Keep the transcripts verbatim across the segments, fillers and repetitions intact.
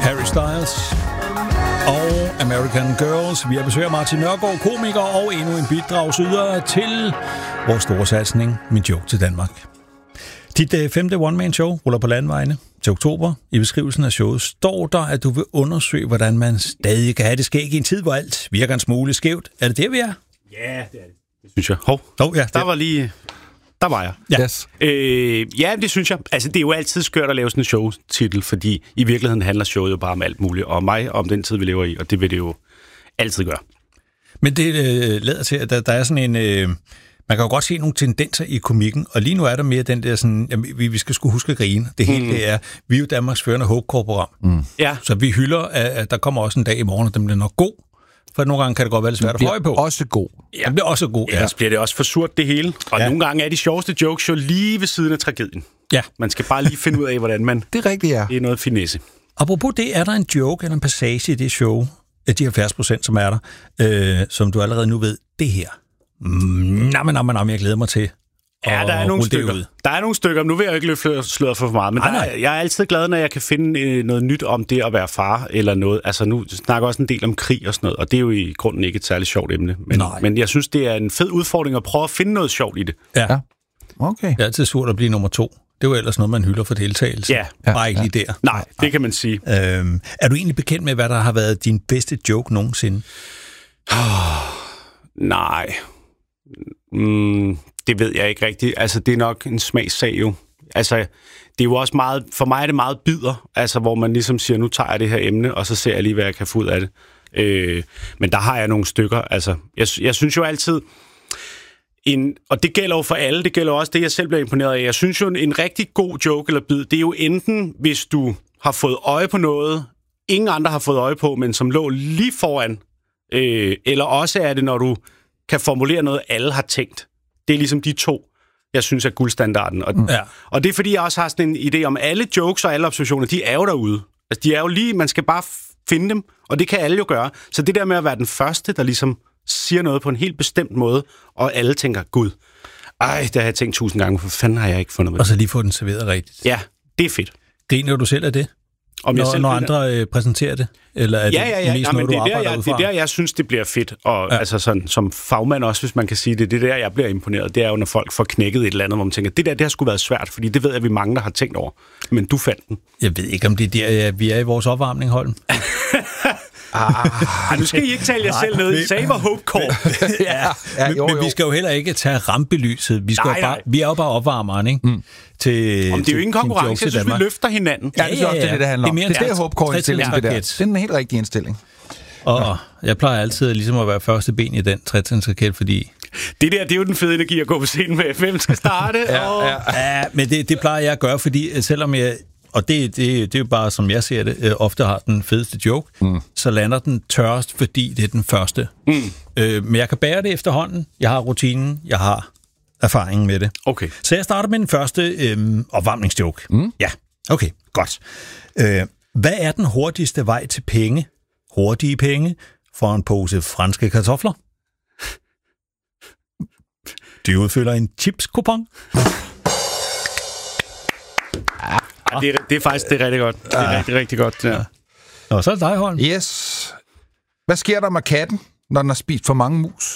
Harry Styles og American Girls. Vi har besøgt Martin Nørgaard, komiker og endnu en bidragsyder til vores store satsning, Min Joke til Danmark. Dit øh, femte one-man-show ruller på landvejene til oktober. I beskrivelsen af showet står der, at du vil undersøge, hvordan man stadig kan have det skæg i en tid, hvor alt virker en smule skævt. Er det det, vi er? Ja, det er det. Det synes jeg. Hov, oh, ja, der var lige... Der var jeg. Ja. Yes. Øh, ja, det synes jeg. Altså, det er jo altid skørt at lave sådan en show-titel, fordi i virkeligheden handler showet jo bare om alt muligt, og mig om den tid, vi lever i, og det vil det jo altid gøre. Men det øh, lader til, at der, der er sådan en... Øh, man kan jo godt se nogle tendenser i komikken, og lige nu er der mere den der sådan... Jamen, vi, vi skal sgu huske at grine. Det hele, mm. det er... Vi er jo Danmarks førende Hope-program. Mm. Ja. Så vi hylder, at, at der kommer også en dag i morgen, og den bliver nok god. For nogle gange kan det godt være lidt svært at få øje på. Også god. Ja, det bliver også god, ja. Ja, så bliver det også for surt, det hele. Og ja. nogle gange er de sjoveste jokes jo lige ved siden af tragedien. Ja. Man skal bare lige finde ud af, hvordan man... Det er rigtigt, ja. Det er noget finesse. Apropos det, er der en joke eller en passage i det show, af de halvfjerds procent, som er der, øh, som du allerede nu ved, det her. Mm, jamen, jamen, jamen, jeg glæder mig til. Ja, der er nogle stykker. Der er nogle stykker. Nu vil jeg jo ikke løfte sløret for meget, men der er, jeg er altid glad, når jeg kan finde øh, noget nyt om det at være far eller noget. Altså, nu snakker også en del om krig og sådan noget, og det er jo i grunden ikke et særligt sjovt emne. Men, men jeg synes, det er en fed udfordring at prøve at finde noget sjovt i det. Ja. Okay. Det er altid surt at blive nummer to. Det er jo ellers noget, man hylder for deltagelse. Ja. Bare ikke lige der. Nej, det kan man sige. Øhm, er du egentlig bekendt med, hvad der har været din bedste joke nogensinde? Oh, nej. Mm, det ved jeg ikke rigtigt. Altså, det er nok en smagssag jo. Altså, det er jo også meget... For mig er det meget bider, altså, hvor man ligesom siger, nu tager jeg det her emne, og så ser jeg lige, hvad jeg kan få ud af det. Øh, men der har jeg nogle stykker. Altså, jeg, jeg synes jo altid... En, og det gælder jo for alle, det gælder også det, jeg selv bliver imponeret af. Jeg synes jo, en rigtig god joke eller bid, det er jo enten, hvis du har fået øje på noget, ingen andre har fået øje på, men som lå lige foran, øh, eller også er det, når du kan formulere noget, alle har tænkt. Det er ligesom de to, jeg synes er guldstandarden. Og, ja. og det er, fordi jeg også har sådan en idé om, alle jokes og alle observationer, de er jo derude. Altså, de er jo lige, man skal bare finde dem, og det kan alle jo gøre. Så det der med at være den første, der ligesom siger noget på en helt bestemt måde, og alle tænker, gud, ej, det har jeg tænkt tusind gange, for fanden har jeg ikke fundet med. Og så lige få den serveret rigtigt. Ja, det er fedt. Griner du selv af det? Om når, jeg selv når andre øh, præsenterer det? Eller er ja, ja, ja. det mest ja, noget, det, du er der, arbejder jeg, ud fra? det er der, jeg synes, det bliver fedt. Og ja. altså sådan, som fagmand også, hvis man kan sige det, det er der, jeg bliver imponeret. Det er jo, når folk får knækket et eller andet, hvor man tænker, det der, det har sgu været svært, fordi det ved jeg, vi mange, der har tænkt over. Men du fandt den. Jeg ved ikke, om det er der, ja, vi er i vores opvarmning, Holm. Ah, nu skal I ikke tale jer selv ned. I sagde, var Hope-Core. ja, ja, jo, jo. Men, men vi skal jo heller ikke tage rampelyset. Vi, skal nej, bare, vi er jo bare opvarmeren, ikke? Mm. Til, om det er jo ingen konkurrence. Jeg synes, vi løfter hinanden. Ja, det er ja, ja, ja. Også det, det handler om. Det er mere en det er Hope-Core-indstilling, det der. Det er en helt rigtig indstilling. Og jeg plejer altid ligesom at være første ben i den tretrinsraket, fordi... Det der, det er jo den fede energi at gå på scenen med. Hvem skal starte? ja, og... ja. ja, men det, det plejer jeg at gøre, fordi selvom jeg... Og det, det, det er jo bare, som jeg ser det, øh, ofte har den fedeste joke, mm. så lander den tørrest, fordi det er den første. Mm. Øh, men jeg kan bære det efterhånden. Jeg har rutinen, jeg har erfaringen med det. Okay. Så jeg starter med den første øh, opvarmningsjoke. Mm. Ja, okay, godt. Øh, hvad er den hurtigste vej til penge? Hurtige penge for en pose franske kartofler? Du udfylder en chips-kupon. Ja, det, er, det er faktisk det er rigtig godt. Det er ja. rigtig, rigtig godt. Ja. Og så er det dig, Holm. Yes. Hvad sker der med katten, når den har spist for mange mus?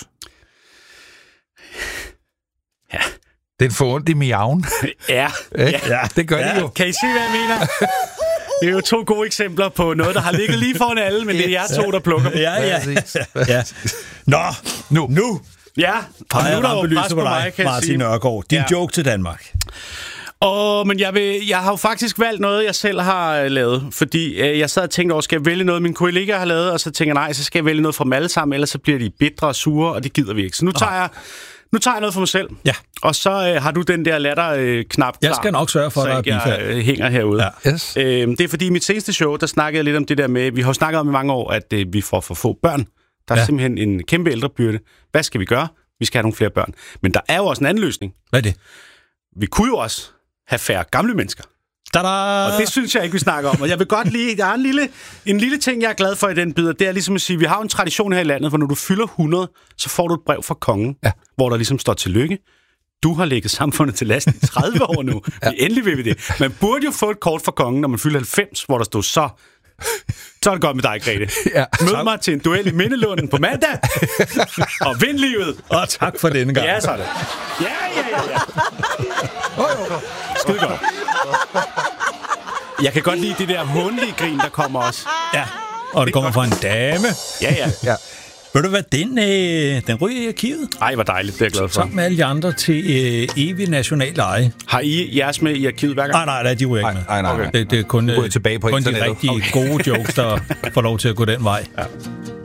Ja. Den får ondt i miaven. Ja. ja. ja. Det gør ja. de jo. Kan I se, hvad jeg mener? Det er jo to gode eksempler på noget, der har ligget lige foran alle, men det er jer to, der plukker dem. Ja, ja. ja. Nå, nu. Nu. Ja. Og nu er der jo pres på dig, Martin Nørgaard. Din ja. joke til Danmark. Åh, men jeg, vil, jeg har jo faktisk valgt noget, jeg selv har lavet, fordi øh, jeg sad og tænkte over, skal jeg vælge noget, mine kollegaer har lavet, og så tænker jeg, nej, så skal jeg vælge noget fra dem alle sammen, ellers så bliver de bitre og sure, og det gider vi ikke. Så nu tager jeg, nu tager jeg noget for mig selv, ja. og så øh, har du den der latter-knap øh, Jeg skal nok sørge for, at der jeg øh, hænger herude. Ja. Yes. Øh, det er fordi i mit seneste show, der snakkede jeg lidt om det der med, vi har snakket om i mange år, at øh, vi får for få børn. Der er ja. simpelthen en kæmpe ældrebyrde. Hvad skal vi gøre? Vi skal have nogle flere børn. Men der er jo også en anden løsning. Hvad er det? Vi kunne jo også have færre gamle mennesker. Tada! Og det synes jeg ikke, vi snakker om. Og jeg vil godt lige... Der er en lille, en lille ting, jeg er glad for i den bid, det er ligesom at sige, vi har en tradition her i landet, hvor når du fylder hundrede, så får du et brev fra kongen, ja. hvor der ligesom står tillykke. Du har lægget samfundet til last i tredive år nu. ja. Endelig vil vi det. Man burde jo få et kort fra kongen, når man fylder halvfems, hvor der står så... Så er det godt med dig, Grete. Ja. Mød mig til en duel i Mindelunden på mandag. Og vind livet. Og tak for denne gang. Ja, så er det. Ja, ja, ja, ja. Skide godt. Jeg kan godt lide det der hundlige grin, der kommer også. Ja, og det kommer fra en dame. Ja, ja. Ja. Ved du hvad, den, øh, den ryger i arkivet. Ej, hvor dejligt, det er jeg glad for. Sammen med alle de andre til øh, evig national eje. Har I jeres med i arkivet hver gang? Nej, nej, nej, de ryger ikke med. Nej, nej, nej. Det, det er kun, Nu går jeg tilbage på kun de internettet. rigtig Okay. gode jokes, der får lov til at gå den vej. Ja.